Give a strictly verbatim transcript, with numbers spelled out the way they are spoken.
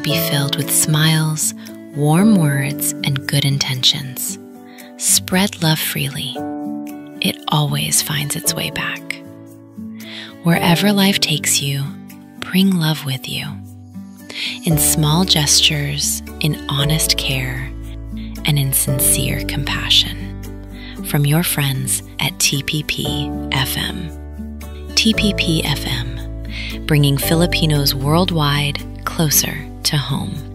be filled with smiles, warm words, and good intentions. Spread love freely. It always finds its way back. Wherever life takes you, bring love with you. In small gestures, in honest care, and in sincere compassion. From your friends at T P P F M. T P P F M, bringing Filipinos worldwide closer to home.